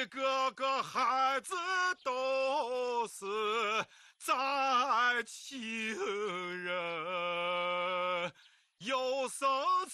个个孩子都是在亲人，有生